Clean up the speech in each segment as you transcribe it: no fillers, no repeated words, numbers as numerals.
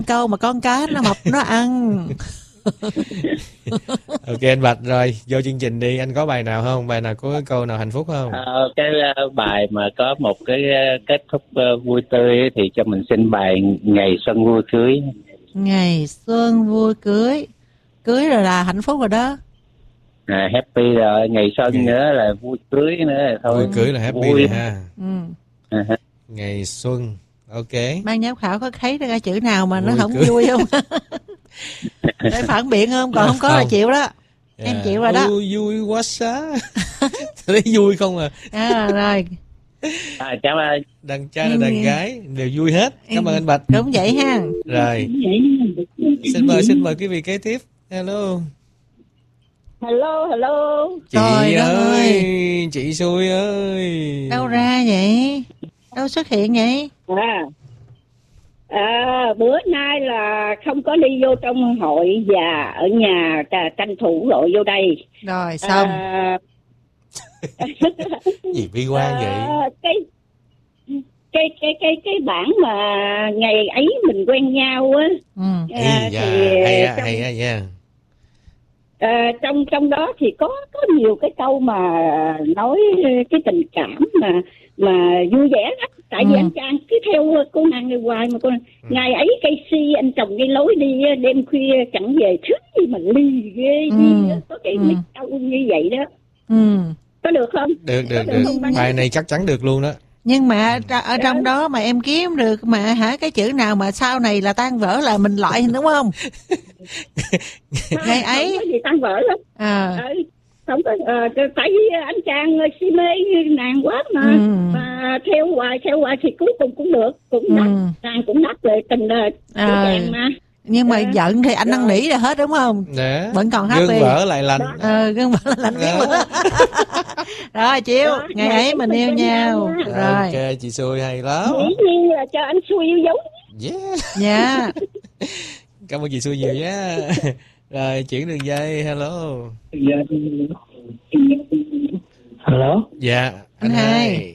câu mà con cá nó mập nó ăn. Ok anh Bạch, rồi vô chương trình đi. Anh có bài nào không? Bài nào có cái câu nào hạnh phúc không? Bài mà có một cái kết thúc vui tươi thì cho mình xin bài Ngày Xuân Vui Cưới. Ngày xuân vui cưới. Cưới rồi là hạnh phúc rồi đó. Happy rồi, ngày xuân nữa là vui cưới nữa thôi. Vui cưới là happy vui. rồi ha. Ngày xuân. Ok. Ban giám khảo có thấy ra chữ nào mà nó không cưới. vui không? Để phản biện không? Còn không có là chịu đó. Em chịu rồi đó. Vui quá xá. Thấy vui không à? Rồi. Cảm ơn. Đàn trai là đàn gái đều vui hết. Cảm ơn anh Bạch. Đúng vậy ha. Rồi. Xin mời quý vị kế tiếp. Hello. Hello. Chị ơi, chị Xui ơi. Đâu ra vậy? Đâu xuất hiện vậy? Bữa nay là không có đi vô trong hội và ở nhà tranh thủ lội vô đây. Rồi xong. Gì bi quan vậy? Cái bản mà ngày ấy mình quen nhau á. Hay nha. Trong đó thì có nhiều cái câu mà nói cái tình cảm mà vui vẻ lắm. Tại vì anh Trang cứ theo cô nàng này hoài mà ngày ấy cây si anh trồng cây lối đi đêm khuya chẳng về thức gì mà ly ghê gì đó. Có cái mấy câu như vậy đó. Có được không? Được. Bài này chắc chắn được luôn đó. Nhưng mà ở trong đó mà em kiếm được mà hả, cái chữ nào mà sau này là tan vỡ là mình loại đúng không? Ngày ấy không có gì tan vỡ lắm. Không có, tại vì anh chàng si mê nàng quá mà theo hoài thì cuối cùng cũng được, cũng đắt, nàng cũng đắt về tình chàng mà. Nhưng mà giận thì anh năn nỉ là hết đúng không? Vẫn còn happy. Gương vỡ lại lành. Gương vỡ lại lành. Rồi chiếu, ngày ấy mình yêu nhau. Rồi. Ok, chị Xui hay lắm. Dĩ nhiên là cho anh Xui yêu dấu. Dạ. Cảm ơn chị Xui nhiều nhé. Rồi chuyển đường dây. Hello. Hello. Dạ. Anh Hai.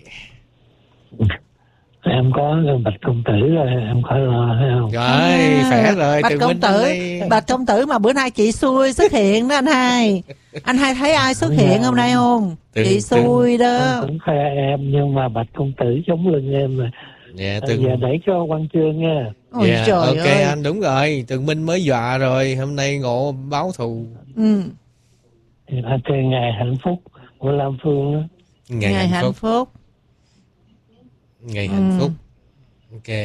Em có Bạch Công Tử rồi, em khỏi lo thấy không? Rồi, khỏe rồi. Bạch Công Tử mà bữa nay chị Xui xuất hiện đó anh Hai. Anh Hai thấy ai xuất hiện hôm nay không? Chị Xui đó. Em cũng khoe em nhưng mà Bạch Công Tử chống lưng em rồi. Dạ, giờ đẩy cho Quang Chương nha. Dạ, ok ơi. Anh đúng rồi. Tường Minh mới dọa rồi. Hôm nay ngộ báo thù. Ngày hạnh phúc của Lam Phương đó. Ngày hạnh phúc. Ngày hạnh phúc. Ok.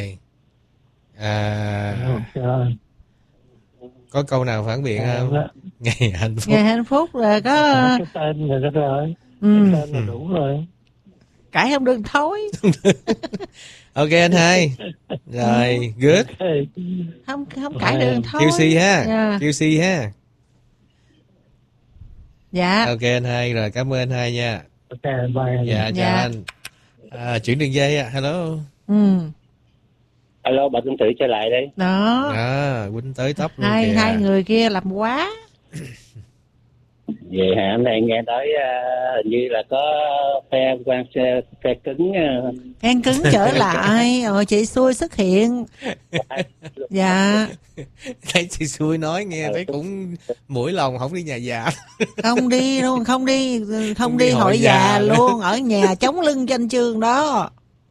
Có câu nào phản biện không? Ngày hạnh phúc. Ngày hạnh phúc là có cái tên rồi đó rồi. Cái tên là đủ rồi. Cãi không được thôi. Ok anh Hai. Rồi, good. Không cãi được thôi. QC ha. QC ha. Dạ. Ok anh Hai, rồi cảm ơn anh Hai nha. Ok, bye. Dạ, chào anh. Chuyển đường dây ạ. Hello. Hello, Bạch Công Tử trở lại đây. Đó. Quýnh tới tóc luôn kìa. Hai người kia làm quá. Vậy hả? Anh này nghe nói hình như là có phe cứng. Phe cứng trở lại. Chị Xui xuất hiện. Dạ. Thấy chị Xui nói nghe thấy cũng mũi lòng không đi nhà già. Không đi luôn, không đi hội già luôn, ở nhà chống lưng cho anh Chương đó.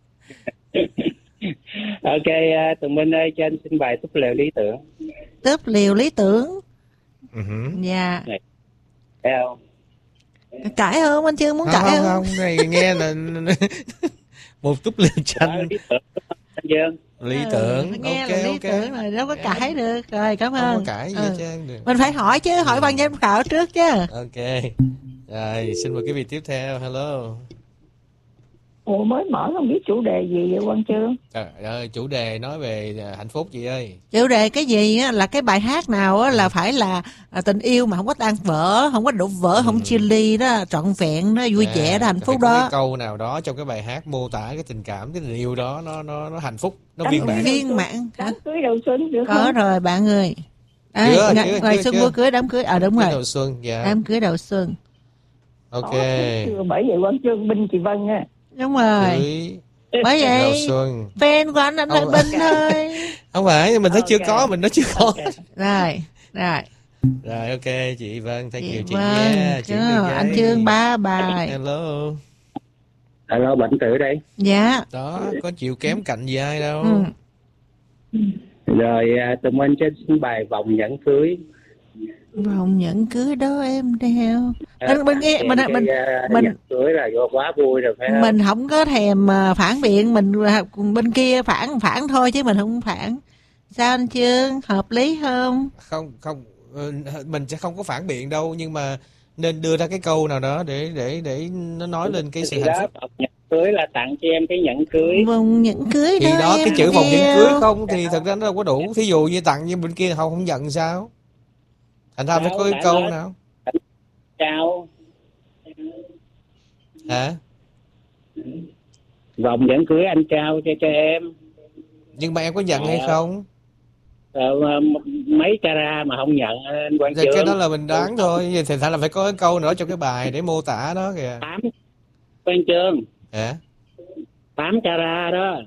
Ok, Tường Minh ơi, cho anh xin bài Túp Lều Lý Tưởng. Túp Lều Lý Tưởng. Dạ. Thấy không? Cãi không? Anh Chương muốn cãi không? Không, này nghe là một túp lều tranh. Lý tưởng. Nghe là lý tưởng rồi, đâu có cãi được. Rồi, cảm ơn. Không có cãi gì chứ. Mình phải hỏi chứ, hỏi ban giám khảo trước chứ. Ok. Rồi, xin mời quý vị tiếp theo. Hello. Ủa mới mở không biết chủ đề gì vậy Quang Chương? Trời ơi, chủ đề nói về hạnh phúc chị ơi. Chủ đề cái gì á, là cái bài hát nào á, là phải là tình yêu mà không có tan vỡ, không có đổ vỡ, không chia ly đó, trọn vẹn đó, vui vẻ đó, hạnh phúc đó. Cái câu nào đó trong cái bài hát mô tả cái tình cảm, cái tình yêu đó nó hạnh phúc, nó viên mãn. Viên mãn. Đám cưới đầu xuân được có không? Rồi bạn ơi. Ngày xuân vui cưới, đám cưới. Đúng rồi. Đầu xuân, dạ. Đám cưới đầu xuân. Ok. Bởi vậy Quang Chương binh chị Vân nha. Đúng rồi. Bởi Đầu vậy xuân. fan của anh là Không. Bình thôi. Không phải, mình thấy chưa Ok. có, mình nói chưa có. Rồi, rồi. Rồi ok chị Vân, thank you chị Vâng, nha. Chuyển đường dây. anh Chương ba bài. Hello. Alo, Bệnh Tử đây. Dạ. Đó, có chịu kém cạnh gì ai đâu. Ừ. Rồi tụi mình sẽ xin bài vòng nhẫn cưới. Vòng nhẫn cưới đó em đeo. Mình nghe mình nhẫn cưới là quá vui rồi phải không? mình không có thèm phản biện, mình bên kia phản thôi chứ mình không phản. Sao anh Chương, hợp lý không? Không, mình sẽ không có phản biện đâu, nhưng mà nên đưa ra cái câu nào đó để nó nói lên cái sự Thì hạnh đó, phúc. vòng nhẫn cưới là tặng cho em cái nhẫn cưới. Vòng nhẫn cưới Thì đó đó, em cái chữ vòng nhẫn đeo. cưới không thì thật ra nó đâu có đủ. Thí dụ như tặng như bên kia không nhận sao? Thành ra phải có cái câu nào. Chào. Hả? Vòng nhẫn cưới anh trao cho em. Nhưng mà em có nhận hay không? Mấy carat mà không nhận anh Quang Rồi Chương. cái đó là mình đoán thôi. Vậy thì thành là phải có cái câu nữa trong cái bài để mô tả đó kìa. 8 Quang Chương. Hả? 8 carat đó.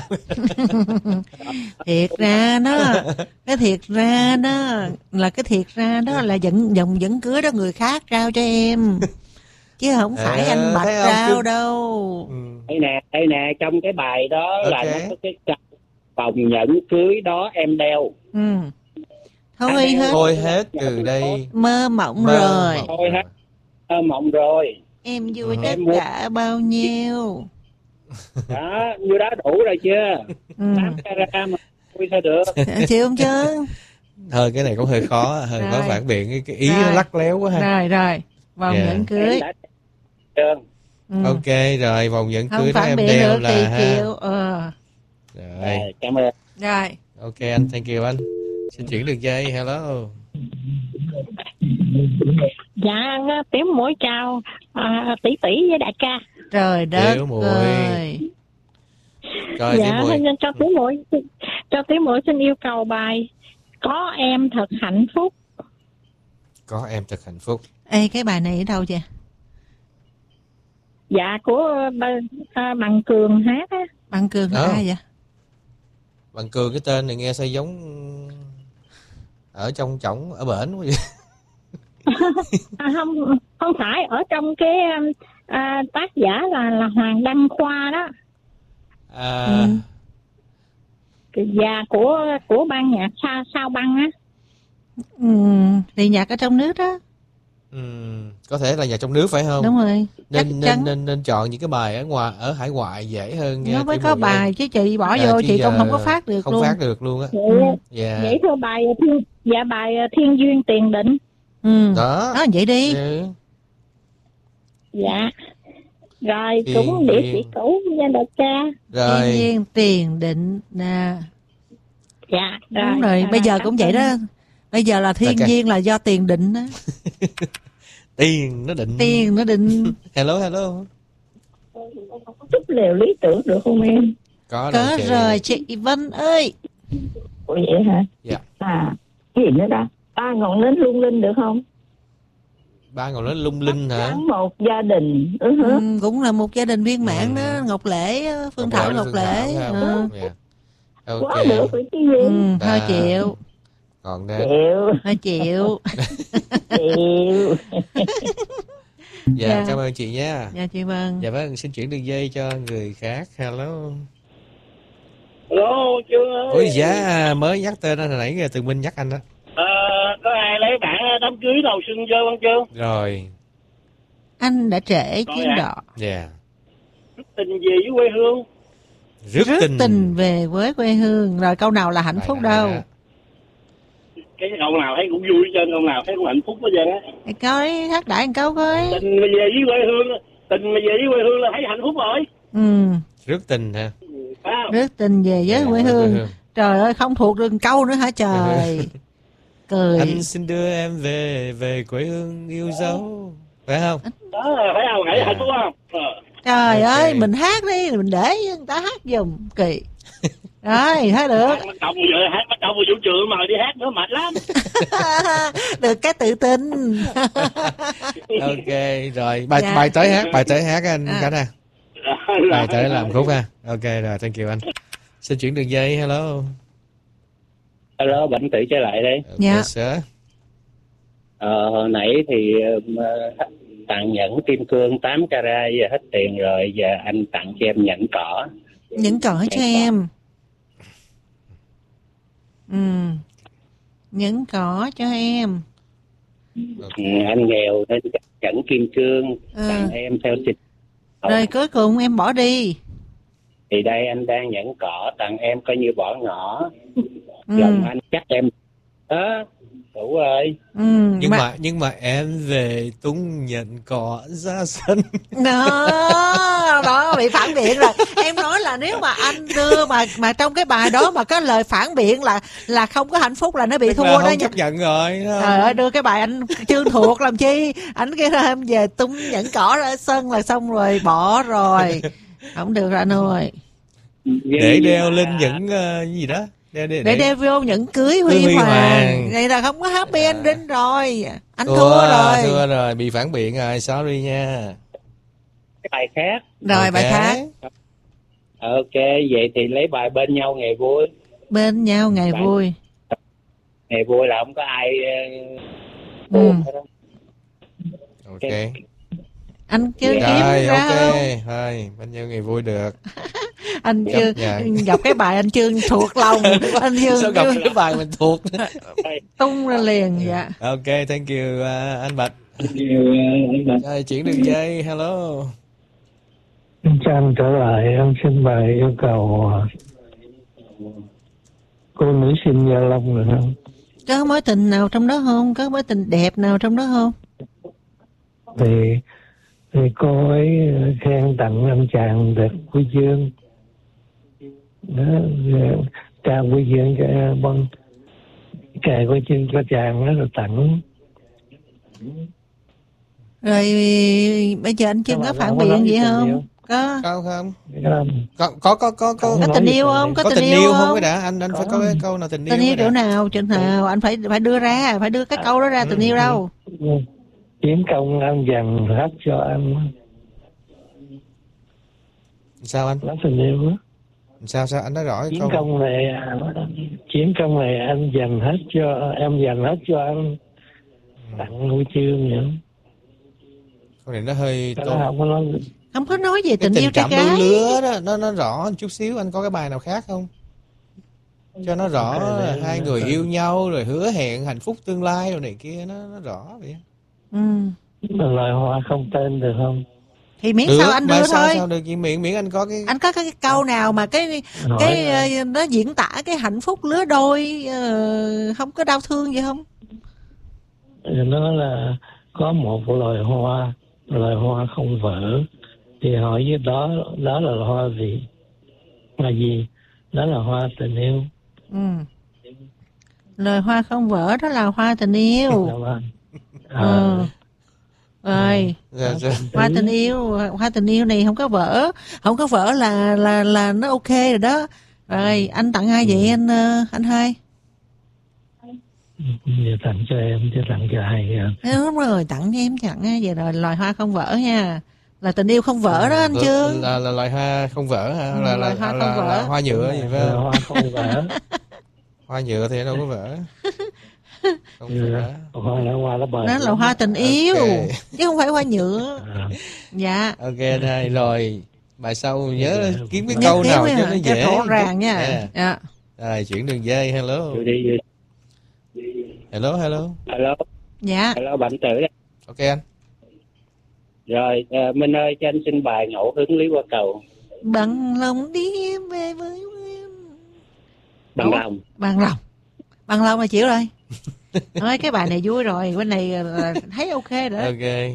Thiệt ra đó, cái thiệt ra đó là vòng nhẫn cưới đó người khác trao cho em. Chứ không phải anh Bạch thấy không? trao đâu. Ừ. Đây nè, trong cái bài đó là Ok. nó có cái câu vòng nhẫn cưới đó em đeo. Ừ. Thôi hết, Thôi hết từ đây. mơ mộng Mơ rồi. mộng. Thôi hết mộng rồi. Em vui tất Em cả bao nhiêu. Đó, như đó đủ rồi chưa? Ừ. 8 carat mà vui sao được. Chịu không chứ? Thôi cái này cũng hơi khó Rồi. phản biện, cái ý Rồi. nó lắc léo quá ha. Rồi, vòng Dạ. nhẫn cưới. Em đã Chương. Ừ. Ok rồi, vòng nhẫn Không cưới đó phản em biện đeo được thì là ha. chịu. Rồi, Cảm ơn. Rồi. ok anh, thank you anh. Xin chuyển đường dây, hello. Dạ Tiểu Muội chào tỷ tỷ với đại ca. Trời đất Tiểu muội. ơi. Rồi Dạ Tiểu Muội. nên cho Tiểu Muội xin yêu cầu bài Có Em Thật Hạnh Phúc. Có em thật hạnh phúc. Ê, cái bài này ở đâu vậy? Dạ của Bằng Cường hát á. Bằng Cường là Đó. ai vậy? Bằng Cường cái tên này nghe sao giống ở trong chổng ở bển quá vậy. Không phải, ở trong cái tác giả là Hoàng Đăng Khoa đó. À, Và của ban nhạc Sao Băng á. Thì nhạc ở trong nước đó. có thể là nhà trong nước phải không? Đúng rồi. Chắc Nên chắn. nên chọn những cái bài ở hải ngoại dễ hơn nha. Nó mới Tiểu có Muội bài ơi. chứ chị bỏ Dạ, vô chứ chị giờ cũng không có phát được không luôn. phát được luôn á. Dạ. Vậy thôi bài Thiên Duyên Tiền Định. Đó. Đó vậy đi. Ừ. Dạ. Rồi Thiên cũng địa Duyên. chỉ cũ nha đại ca. Rồi. Thiên nhiên tiền định nè. Dạ. Đúng rồi, bây giờ cũng vậy đó. Bây giờ là thiên Ok. nhiên là do tiền định đó. Tiền nó định. Tiền nó định. Hello. Chút lều lý tưởng được không em? Có Có chị. rồi chị Vân ơi. Ủa vậy hả? Dạ. Cái gì nữa ta? Ba ngọn nến lung linh được không? Ba ngọn nến lung linh hả? Gắn một gia đình. Cũng là một gia đình viên mãn đó. Ngọc Lễ, Phương Thảo Ngọc Lễ. Dạ. Ok. Quá được rồi chứ gì. Thôi À. chịu. Còn đây. Chịu. Thôi chịu. Chịu. Dạ, Dạ. cảm ơn chị nha. Dạ chị Vân. Dạ vâng, xin chuyển đường dây cho người khác. Hello. Alo, Chương ơi. Ôi dạ, mới nhắc tên anh hồi nãy giờ Tường Minh nhắc anh đó. Có ai lấy bản đám cưới đầu xuân chơi không Chương? Rồi. Anh đã trễ Rồi chuyến ạ. đò. Dạ. Tình về với quê hương. Rước Tình về với quê hương. Rồi câu nào là hạnh Bài phúc này đâu? hả? Cái câu nào thấy cũng vui trên, câu nào thấy cũng hạnh phúc hết trơn á. Coi hát đại một câu coi. Tình mà về với quê hương, tình mà về với quê hương là thấy hạnh phúc rồi. Rước tình hả? Phải không? Rước tình về với Dạ, quê hương. Trời ơi, không thuộc được câu nữa hả trời. Cười. Anh xin đưa em về quê hương yêu dấu. Phải không? Đó là phải không? Nghĩ Dạ. hạnh phúc không? Trời Ok. ơi, mình hát đi, mình để người ta hát giùm kỳ. Rồi, thấy được. Bắt đầu vừa vũ trường mà đi hát nữa mệt lắm. Được cái tự tin. Ok, rồi. Bài Dạ. bài tới hát anh Khánh à. Rồi tới làm khúc ha. Ok rồi, thank you anh. Xin chuyển đường dây. Hello. Hello, Bảnh Tử trở lại đây. Okay, Dạ. sir. Hồi nãy thì tặng nhẫn kim cương 8 carat giờ hết tiền rồi, giờ anh tặng cho em nhẫn cỏ. Nhẫn cỏ cho em. Nhẫn cỏ cho em. Anh nghèo nên nhẫn kim cương tặng em theo trình. Rồi cuối cùng em bỏ đi. Thì đây anh đang nhẫn cỏ tặng em coi như bỏ ngỏ. Lòng anh chắc em đó. Đủ rồi. Nhưng mà em về tung nhận cỏ ra sân. Đó bị phản biện rồi. Em nói là nếu mà anh đưa mà trong cái bài đó mà có lời phản biện là không có hạnh phúc là nó bị Tức thua là đó không nha. chấp nhận rồi. Trời ơi, đưa cái bài anh chương thuộc làm chi? Anh kêu em về tung nhẫn cỏ ra sân là xong rồi, bỏ rồi. Không được rồi anh ơi. Để đeo lên những gì đó. Để đeo vô nhẫn cưới huy hoàng. Này là không có happy ending rồi. Anh thua rồi. Thua rồi, bị phản biện rồi, sorry nha. Cái bài khác. Rồi bài khác. Ok, vậy thì lấy bài bên nhau ngày vui. Bên nhau ngày vui. Ngày vui là không có ai buồn hết đó. Ok. Anh chưa kiếm rồi, ra ok, không? thôi, bên nhau ngày vui được. Anh chưa gặp cái bài anh chưa thuộc lòng. Anh chưa sao gặp cái bài mình thuộc. tung ra liền. Dạ. Ok, thank you anh Bạch. Rồi chuyển đường dây. Hello. Cho anh trở lại, em xin bài yêu cầu cô nữ sinh Gia Long được không? Có mối tình nào trong đó không? Có mối tình đẹp nào trong đó không? Thì cô ấy khen tặng anh chàng được huy chương đó, trao huy chương cho bon cài huy chương cho chàng đó, rồi tặng. Rồi bây giờ anh chưa có phản biện gì không? Có không? Có tình yêu không? Có tình yêu không cái đã? Anh phải có cái câu nào tình yêu. Tình yêu chỗ nào? Anh phải đưa ra, phải đưa cái câu đó ra. Tình yêu đâu? Chiến công anh dành hết cho anh. Sao anh? Đó tình yêu đó. Sao anh nói rõ Chiến công này anh dành hết cho em, dành hết cho anh, tặng huy chương vậy. Câu này nó hơi không có nói về tình yêu trai gái lứa đó, nó rõ một chút xíu. Anh có cái bài nào khác không cho nó rõ? Hai người yêu nhau rồi hứa hẹn hạnh phúc tương lai rồi này kia, nó rõ vậy. Loài hoa không tên được không? Thì miễn sao anh đưa thôi. Sao được, miễn anh có cái câu nào mà cái nó diễn tả cái hạnh phúc lứa đôi, không có đau thương gì không? Nó là có một loài hoa không vỡ, thì hỏi với đó là hoa gì? Hoa gì? Đó là hoa tình yêu. Loài hoa không vỡ đó là hoa tình yêu. Rồi hoa tình yêu này không có vỡ là nó ok rồi đó. Rồi anh tặng ai vậy anh hai? Giờ tặng cho em chứ tặng cho ai vậy? Đúng rồi, tặng cho em tặng vậy rồi. Loài hoa không vỡ nha, là tình yêu không vỡ đó anh chưa? Là loài hoa không vỡ hả? Là hoa nhựa gì phải không? Hoa không vỡ. Hoa nhựa thì đâu có vỡ. Hoa lá bờ. Đó là hoa tình yêu chứ không phải hoa nhựa. Dạ. Ok đây rồi. Bài sau nhớ kiếm cái câu nào cho nó dễ rõ ràng nha. Dạ. Rồi chuyển đường dây. Hello. Hello. Dạ. Hello Bảnh Tử. Ok anh. Rồi Minh ơi, cho anh xin bài Ngẫu Hứng Lý Qua Cầu. Bằng lòng đi em về với em. Bằng lòng là chịu rồi. Thôi cái bài này vui rồi, bên này thấy ok rồi. Ok.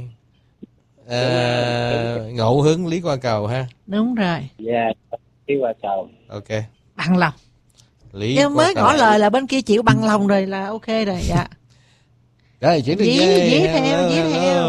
Ngẫu hứng lý qua cầu ha. Đúng rồi. Dạ, lý qua cầu. Ok. Bằng lòng. Lý nhưng mới ngỏ lời là bên kia chịu bằng lòng rồi là ok rồi. Dạ. Rồi chuyển đường dây. Dí theo.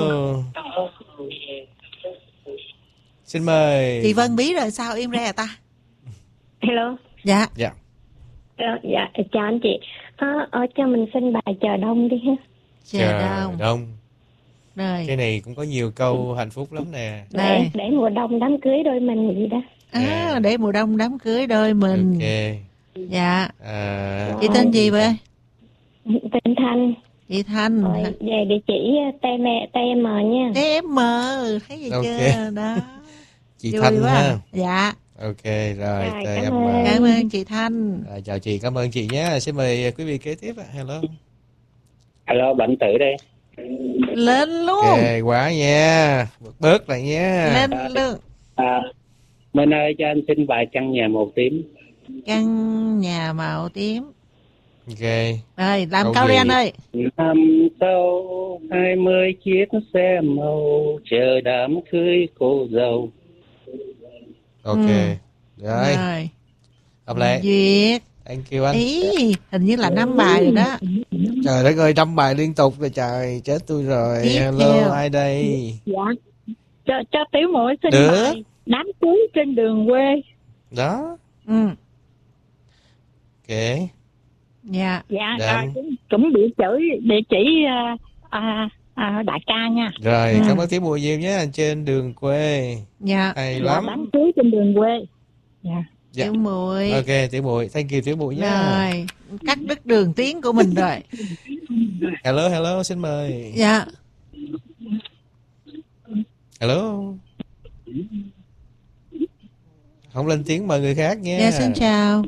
Xin mời. Chị Vân Bí rồi sao im ra ta? Hello. Dạ. Dạ, chào anh chị. Cho mình xin bài Chờ Đông đi ha. Chờ Đông. Rồi. Cái này cũng có nhiều câu hạnh phúc lắm nè. Đây. Để mùa đông đám cưới đôi mình vậy đó. Để mùa đông đám cưới đôi mình. Ok. Dạ. Chị Rồi. tên gì vậy? Tên Thanh. Chị Thanh. Rồi về địa chỉ TM nha. TM, thấy gì Ok. chưa? Đó. Chị Vui Thanh quá. ha. Dạ. Ok rồi. Rồi, TM. cảm ơn. Cảm ơn chị Thanh. Rồi, chào chị, cảm ơn chị nhé. Xin mời quý vị kế tiếp ạ. Hello. Alo, Bệnh Tử đây. Lên luôn. Ok, quá nha. Bớt lại nha. Lên luôn. Minh ơi, cho anh xin bài Căn Nhà Màu Tím. Căn nhà màu tím. Ok. Rồi, làm Câu câu đi gì? anh ơi. Năm sau 20 chiếc xe màu chờ đám cưới cô dâu. Ok. Rồi, Rồi. hợp lệ. Duyệt. Thank you anh. Ý, hình như là 5 bài rồi đó. Trời đất ơi, 5 bài liên tục rồi trời, chết tôi rồi. Tiếp Hello, theo. ai đây? Dạ. Cho Tiểu Muội xin Được. bài Đám cưới trên đường quê. Đó. Ừ. Ok. Dạ, Dạ. Đám. rồi cũng địa chỉ đại ca nha. Rồi, cảm ơn Tiểu Mùa nhiều nhé. Trên đường quê. Dạ. Hay Dạ, lắm. đám cưới trên đường quê. Dạ. Dạ. Tiểu Muội. Ok, Tiểu Mùi. Thank you Tiểu Mùi nhé. Rồi, cắt đứt đường tiếng của mình rồi. Hello, hello, xin mời. Dạ. Hello. Không lên tiếng mời người khác nha. Dạ, xin chào.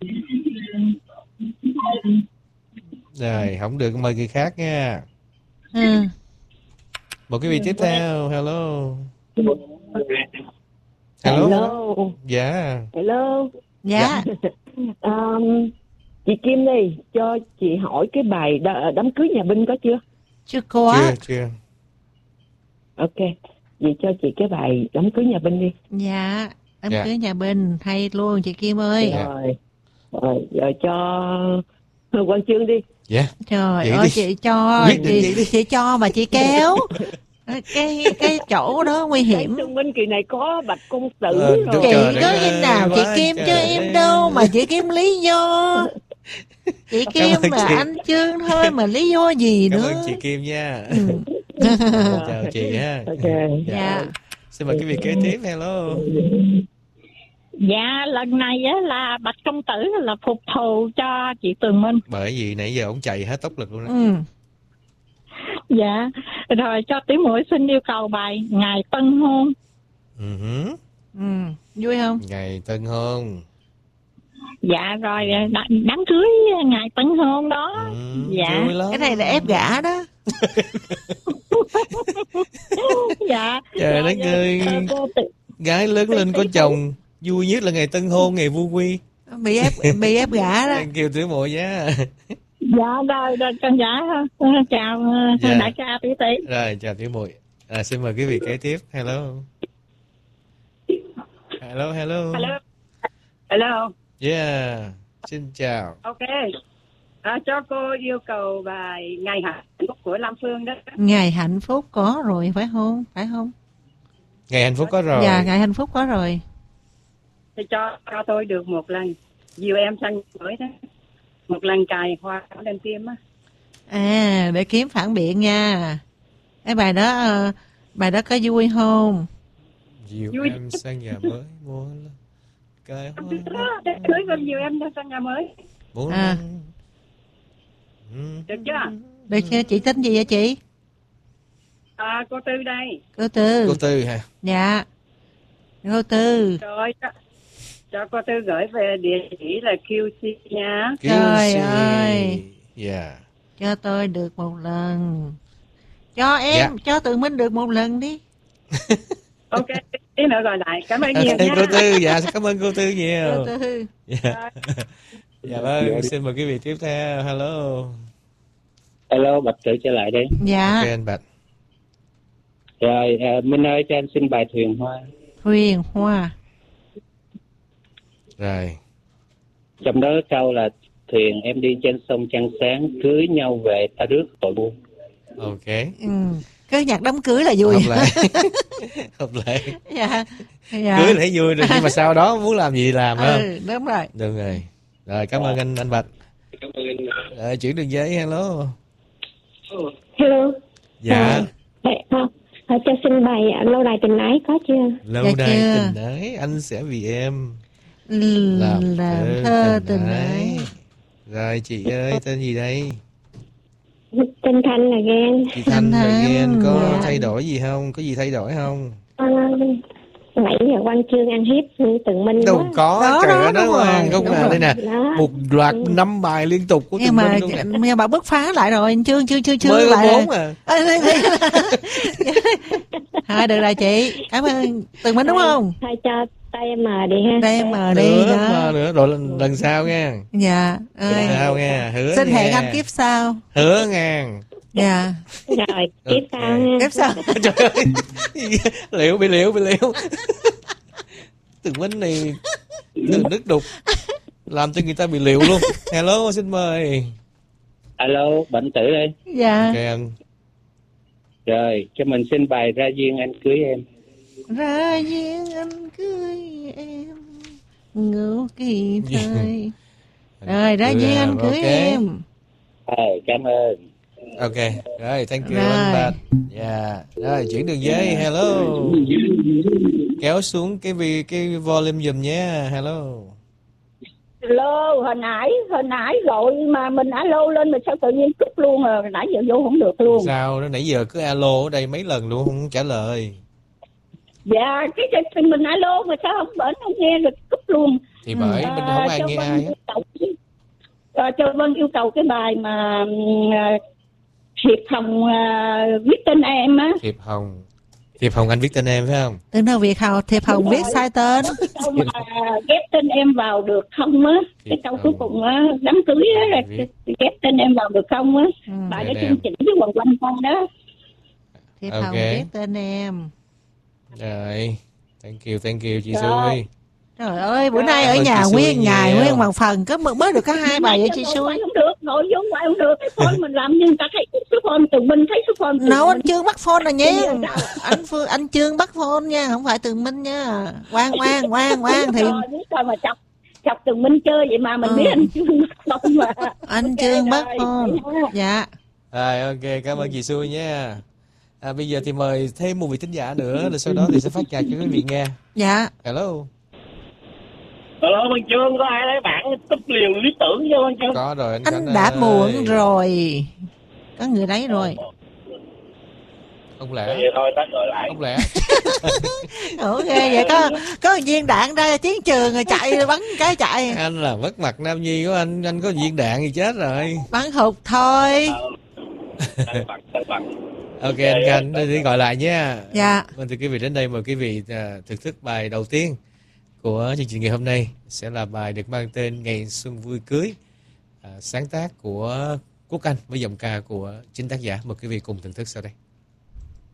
Rồi, không được mời người khác nha. Ừ. Một quý vị tiếp theo. Hello. Hello. Hello. Dạ. Hello. Dạ. Chị Kim đi, cho chị hỏi cái bài đám cưới nhà binh có chưa? Chưa có. Chưa. Ok. Vậy cho chị cái bài đám cưới nhà binh đi. Dạ. Đám Dạ. cưới nhà Bình. Hay luôn chị Kim ơi. Dạ. Rồi cho Quang Chương đi. Dạ. Trời Chị ơi, đi. chị cho. Quyết định chị đi. Chị cho mà chị kéo. Cái chỗ đó nguy hiểm. Xung quanh kỳ này có Bạch Công Tử Đúng rồi. Chị trời có đất khi ơi, nào chị quá Kim trời cho đất em ơi. đâu mà chị Kim lý do. Chị Kim ơn là chị. anh Chương thôi mà lý do gì Cảm nữa. ơn chị Kim nha. Ừ. Chào chị ha. Ok. Dạ. Xin mời quý vị kế tiếp. Hello. Dạ, lần này á là Bạch Công Tử là phục thù cho chị Tường Minh. Bởi vì nãy giờ ông chạy hết tốc lực luôn đó. Ừ. Dạ, rồi cho Tiểu Muội xin yêu cầu bài Ngày Tân Hôn. Uh-huh. Ừ. Vui không? Ngày tân hôn. Dạ, rồi đám cưới Ngày Tân Hôn đó. Dạ. Vui lắm. Cái này là ép gả đó. Dạ. Trời đất ơi. Gái lớn lên có chồng, vui nhất là ngày tân hôn, ngày vui quy. Bị ép gả đó. Thank you Tiểu Muội nha. Dạ, rồi con dạ chào Dạ. đại ca tỷ tỷ. Rồi, chào Tiểu Muội. Xin mời quý vị kế tiếp. Hello. Hello. Hello. Hello. Yeah. Xin chào. Ok. Cho cô yêu cầu bài Ngày Hạnh Phúc của Lam Phương đó. Ngày hạnh phúc có rồi phải không? Phải không? Ngày hạnh phúc có rồi. Dạ, ngày hạnh phúc có rồi. Thì cho tôi được một lần dìu em sang mới đó. Một lần cài hoa lên tim á. Để kiếm phản biện nha. Cái bài đó có vui không? Dìu Vui. em sang nhà mới mua cái hoa. Để cưới con dìu em sang nhà mới. Muốn Được chưa? Được chưa? Chị tính gì vậy chị? Cô Tư đây. Cô Tư. Cô Tư hả? Dạ. Cô Tư. Rồi cho cô Tư gửi về địa chỉ là QC nha. Trời ơi. Yeah. Cho tôi được một lần. Cho em, Dạ. cho Tường Minh được một lần đi. Ok, tí nữa gọi lại. Cảm ơn nhiều nha. Cô Tư, dạ, cảm ơn cô Tư nhiều. Cô Tư. Dạ. Dạ vâng, xin mời quý vị tiếp theo. Hello. Hello, Bạch Tử trở lại đây. Dạ. Ok anh Bạch. Rồi, Minh ơi, cho anh xin bài Thuyền Hoa. Thuyền Hoa. Rồi. Trong đó câu là thuyền em đi trên sông trăng sáng, cưới nhau về ta rước tội buồn. Ok. Cứ nhạc đám cưới là vui. Hợp lệ. Hợp lệ. Dạ. Dạ. Cưới là thấy vui rồi nhưng mà sau đó muốn làm gì làm không? Đúng rồi. Được rồi. Rồi cảm ơn anh Bạch. Chuyển đường giấy. Hello. Hello. Dạ. Cho xin bài Lâu Đài Tình Ái có chưa? Lâu Dạ đài chưa. tình ái, anh sẽ vì em Làm thơ tình ái. Rồi chị ơi, tên gì đây? Tên Thanh là Gan. Chị Thanh Thanh rồi Ghen, có Dạ. thay đổi gì không? Có gì thay đổi không? Nãy giờ Quang Chương ăn hiếp Tường Minh Đâu quá. có, Đó, trời đó, ơi, đúng nó ngoan rồi, không đúng à, rồi. đây nè. Đó. Một loạt 5 bài liên tục của Nhưng Tường mà Minh luôn nè. nghe bà bứt phá lại rồi, chưa Mới có lại. 4 à. Thôi được rồi chị, cảm ơn Tường Minh đúng không? Thôi cho TM đi ha. Đây em mời đi Nữa, đó. mà nữa, rồi lần sau nha. Dạ. Lần sau nha, hứa Xin hẹn nha. anh kiếp sau. Hứa nha. Dạ. Rồi, tiếp sau ha. Kiếp sau. Trời ơi, liệu bị liệu. Tường Minh này từ nước đục làm cho người ta bị liệu luôn. Hello, xin mời. Alo, Bệnh Tử đây. Dạ. Ok anh. Rồi, cho mình xin bài Ra Duyên Anh Cưới Em. Ra duyên anh cưới em ngủ kỳ thời. Rồi ra duyên anh cưới Ok. em. Cảm ơn. Ok, rồi thank you Rồi. anh Bạch. Dạ. Rồi chuyển đường dây. Hello. Kéo xuống cái volume giùm nhé. Hello. Alo, hồi nãy gọi mà mình alo lên mà sao tự nhiên cúp luôn rồi, nãy giờ vô không được luôn. Sao đó nãy giờ cứ alo ở đây mấy lần luôn không trả lời. Dạ, cái mình alo mà sao không bển không nghe được cúp luôn. Thì bởi mình không ai nghe ai hết. Cho Vân yêu cầu cái bài mà Thiệp Hồng viết tên em á. Thiệp Hồng anh viết tên em phải không? Từ nào Việt Hồng Thiệp Hồng viết sai tên. Câu mà ghép tên em vào được không á, cái câu cuối cùng á, đám cưới á, ghép tên em vào được không á. Bài đó chương chỉnh với Hoàng Oanh con đó. Thiệp Ok. Hồng viết tên em. Rồi. Thank you chị Rồi. Xui. Trời ơi, bữa nay Cảm ở ơn nhà chị Xui nguyên ngày nhiều. nguyên một phần có mới được có 2 bài vậy chị Xui. Không được, ngồi vô ngoài không được, cái phone mình làm nhưng ta thấy số phone Tường Minh, thấy số phone Tường Nấu anh Minh. Chương bắt phone rồi nha. Bây giờ sao? Anh Chương bắt phone nha, không phải Tường Minh nha. Ngoan thì Rồi, biết rồi mà chọc Tường Minh chơi vậy mà mình Ừ. biết anh Chương bắt phone mà. anh Ok, Chương bắt rồi. phone. Dạ. Rồi ok, cảm ơn chị Xui nha. Bây giờ thì mời thêm một vị thính giả nữa, rồi sau đó thì sẽ phát nhạc cho quý vị nghe. Dạ. Hello. Alo, Văn Chương, có ai lấy bản túp liều lý tưởng cho Văn Chương? Có rồi anh Anh Khánh đã ơi. muộn rồi. Có người đấy rồi. Ông Lẽ. Vậy thôi, tắt gọi lại. Ông Lẽ. Ok, vậy có viên đạn ra chiến trường rồi chạy bắn cái chạy. Anh là mất mặt Nam Nhi của anh có viên đạn thì chết rồi. Bắn hụt thôi. Tân bằng. Ok anh Khánh, đi gọi lại nha. Dạ. Vâng thưa quý vị, đến đây mời quý vị thưởng thức bài đầu tiên của chương trình ngày hôm nay, sẽ là bài được mang tên Ngày Xuân Vui Cưới, sáng tác của Quốc Anh với giọng ca của chính tác giả. Mời quý vị cùng thưởng thức sau đây.